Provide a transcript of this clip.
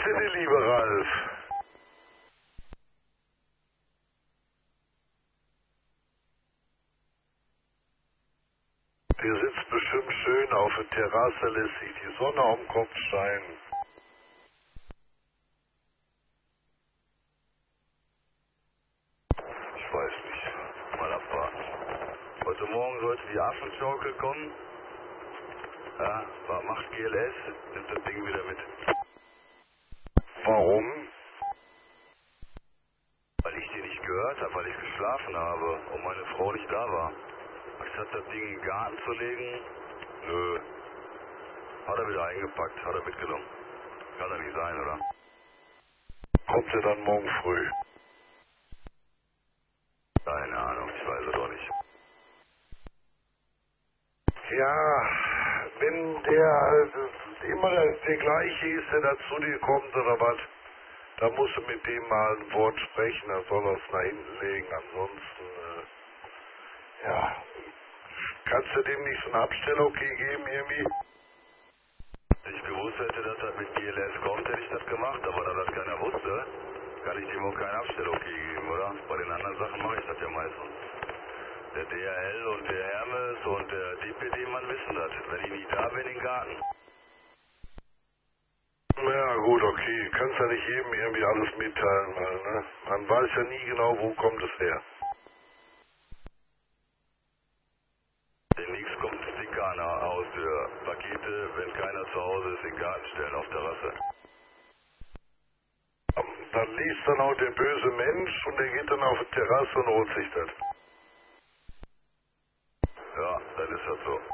grüße dich, lieber Ralf. Der sitzt bestimmt schön auf der Terrasse, lässt sich die Sonne am Kopf scheinen. Ich weiß nicht. Mal abwarten. Heute Morgen sollte die Affenschaukel kommen. Ja, was macht GLS? Nimmt das Ding wieder mit. Warum? Weil ich die nicht gehört habe, weil ich geschlafen habe und meine Frau nicht da war. Anstatt das Ding in den Garten zu legen, nö. Hat er wieder eingepackt, hat er mitgenommen. Kann doch nicht sein, oder? Kommt er dann morgen früh? Keine Ahnung, ich weiß es doch nicht. Ja, wenn der immer der gleiche ist, der da zu dir kommt oder was, dann musst du mit dem mal ein Wort sprechen, dann soll er es nach hinten legen. Ansonsten, ja, kannst du dem nicht so ein Abstell-Okay geben irgendwie? Wenn ich gewusst hätte, dass er mit GLS kommt, hätte ich das gemacht, aber da das keiner wusste, kann ich dem auch kein Abstell-Okay geben, oder? Bei den anderen Sachen mache ich das ja meistens. Der DHL und der Hermes und der DPD-Mann wissen das. Wenn ich nicht da bin im Garten. Ja gut, okay, kannst ja nicht jedem irgendwie alles mitteilen, weil, ne? Man weiß ja nie genau, wo kommt es her. Demnächst kommt ein Sticker an der Haustür. Pakete, wenn keiner zu Hause ist, in den Garten stellen auf Terrasse. Dann liest dann auch der böse Mensch und der geht dann auf die Terrasse und holt sich das. Ja, dann ist das so.